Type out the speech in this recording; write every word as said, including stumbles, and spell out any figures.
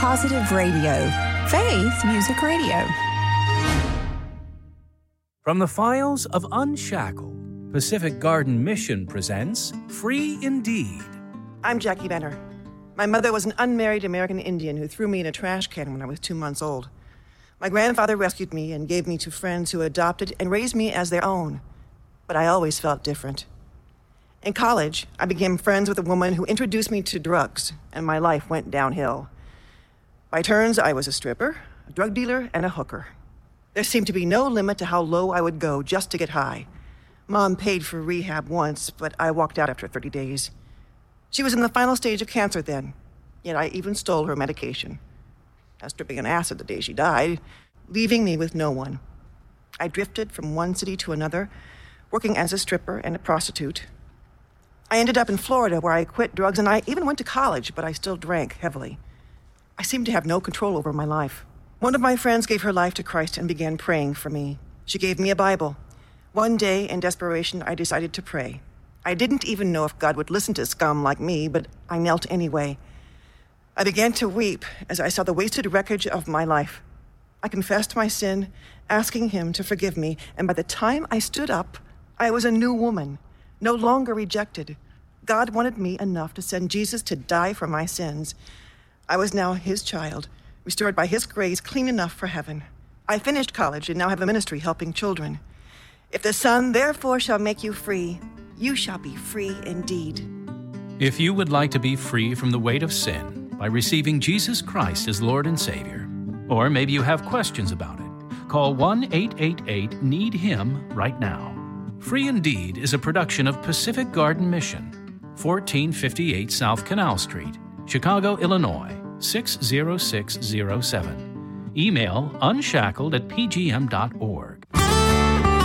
Positive Radio. Faith Music Radio. From the files of Unshackled, Pacific Garden Mission presents Free Indeed. I'm Jackie Benner. My mother was an unmarried American Indian who threw me in a trash can when I was two months old. My grandfather rescued me and gave me to friends who adopted and raised me as their own. But I always felt different. In college, I became friends with a woman who introduced me to drugs, and my life went downhill. By turns, I was a stripper, a drug dealer, and a hooker. There seemed to be no limit to how low I would go just to get high. Mom paid for rehab once, but I walked out after thirty days. She was in the final stage of cancer then, yet I even stole her medication. I was tripping on acid the day she died, leaving me with no one. I drifted from one city to another, working as a stripper and a prostitute. I ended up in Florida where I quit drugs, and I even went to college, but I still drank heavily. I seemed to have no control over my life. One of my friends gave her life to Christ and began praying for me. She gave me a Bible. One day, in desperation, I decided to pray. I didn't even know if God would listen to scum like me, but I knelt anyway. I began to weep as I saw the wasted wreckage of my life. I confessed my sin, asking him to forgive me, and by the time I stood up, I was a new woman, no longer rejected. God wanted me enough to send Jesus to die for my sins. I was now his child, restored by his grace, clean enough for heaven. I finished college and now have a ministry helping children. If the Son therefore shall make you free, you shall be free indeed. If you would like to be free from the weight of sin by receiving Jesus Christ as Lord and Savior, or maybe you have questions about it, call one eight eight eight need him right now. Free Indeed is a production of Pacific Garden Mission, fourteen fifty-eight South Canal Street, Chicago, Illinois, six zero six zero seven. Email unshackled at p g m dot org.